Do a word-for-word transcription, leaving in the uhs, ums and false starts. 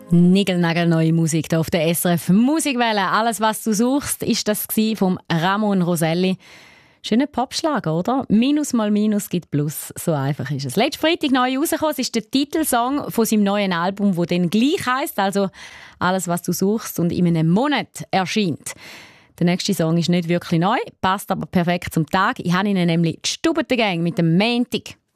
Nigelnagelneue Musik hier auf der S R F Musikwelle. Alles, was du suchst, ist das vom Ramon Roselli. Schöner Popschlager, oder? Minus mal Minus gibt Plus. So einfach ist es. Letzten Freitag neu rausgekommen. Es ist der Titelsong von seinem neuen Album, das dann gleich heisst. Also alles, was du suchst und in einem Monat erscheint. Der nächste Song ist nicht wirklich neu, passt aber perfekt zum Tag. Ich habe Ihnen nämlich die Stubbengang mit dem Montag.